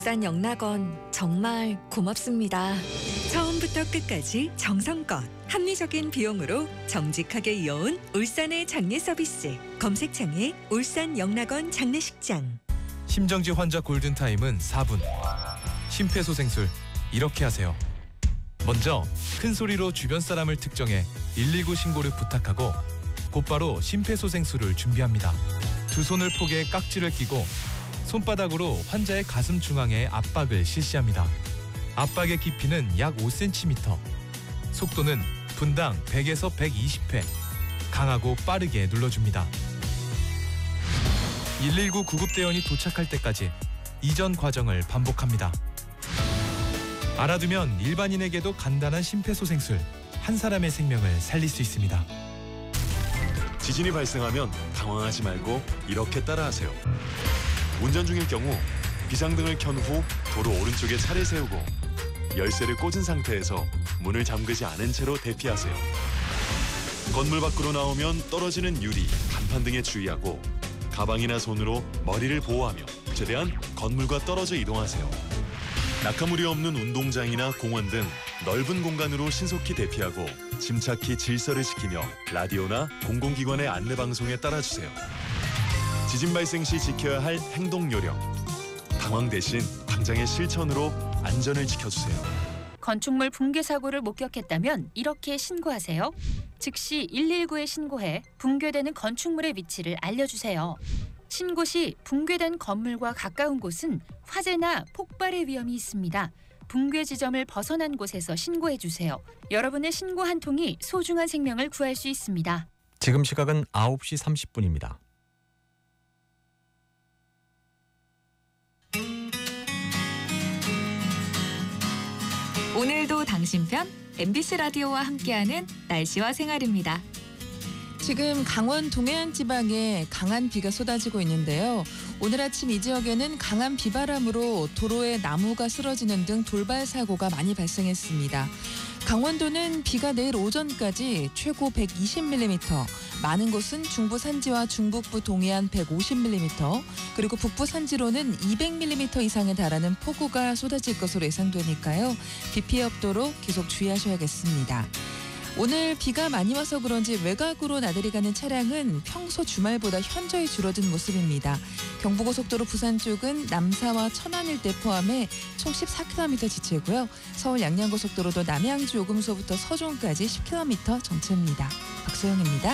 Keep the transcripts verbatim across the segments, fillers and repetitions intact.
울산 영락원 정말 고맙습니다. 처음부터 끝까지 정성껏 합리적인 비용으로 정직하게 이어온 울산의 장례 서비스. 검색창에 울산 영락원 장례식장. 심정지 환자 골든타임은 사 분. 심폐소생술 이렇게 하세요. 먼저 큰 소리로 주변 사람을 특정해 일일구 신고를 부탁하고 곧바로 심폐소생술을 준비합니다. 두 손을 포개 깍지를 끼고 손바닥으로 환자의 가슴 중앙에 압박을 실시합니다. 압박의 깊이는 약 오 센티미터. 속도는 분당 백에서 백이십 회. 강하고 빠르게 눌러줍니다. 일일구 구급대원이 도착할 때까지 이전 과정을 반복합니다. 알아두면 일반인에게도 간단한 심폐소생술, 한 사람의 생명을 살릴 수 있습니다. 지진이 발생하면 당황하지 말고 이렇게 따라하세요. 운전 중일 경우 비상등을 켠 후 도로 오른쪽에 차를 세우고 열쇠를 꽂은 상태에서 문을 잠그지 않은 채로 대피하세요. 건물 밖으로 나오면 떨어지는 유리, 간판 등에 주의하고 가방이나 손으로 머리를 보호하며 최대한 건물과 떨어져 이동하세요. 낙하물이 없는 운동장이나 공원 등 넓은 공간으로 신속히 대피하고 침착히 질서를 지키며 라디오나 공공기관의 안내방송에 따라주세요. 지진 발생 시 지켜야 할 행동 요령. 당황 대신 당장의 실천으로 안전을 지켜주세요. 건축물 붕괴 사고를 목격했다면 이렇게 신고하세요. 즉시 일일구에 신고해 붕괴되는 건축물의 위치를 알려주세요. 신고 시 붕괴된 건물과 가까운 곳은 화재나 폭발의 위험이 있습니다. 붕괴 지점을 벗어난 곳에서 신고해주세요. 여러분의 신고 한 통이 소중한 생명을 구할 수 있습니다. 지금 시각은 아홉 시 삼십 분입니다. 오늘도 당신 편 엠비씨 라디오와 함께하는 날씨와 생활입니다. 지금 강원 동해안 지방에 강한 비가 쏟아지고 있는데요. 오늘 아침 이 지역에는 강한 비바람으로 도로에 나무가 쓰러지는 등 돌발 사고가 많이 발생했습니다. 강원도는 비가 내일 오전까지 최고 백이십 밀리미터, 많은 곳은 중부 산지와 중북부 동해안 백오십 밀리미터, 그리고 북부 산지로는 이백 밀리미터 이상에 달하는 폭우가 쏟아질 것으로 예상되니까요. 비 피해 없도록 계속 주의하셔야겠습니다. 오늘 비가 많이 와서 그런지 외곽으로 나들이 가는 차량은 평소 주말보다 현저히 줄어든 모습입니다. 경부고속도로 부산 쪽은 남사와 천안 일대 포함해 총 십사 킬로미터 지체고요. 서울 양양고속도로도 남양주 요금소부터 서종까지 십 킬로미터 정체입니다. 박소영입니다.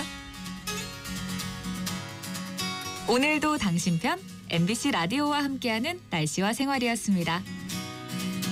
오늘도 당신 편 엠비씨 라디오와 함께하는 날씨와 생활이었습니다.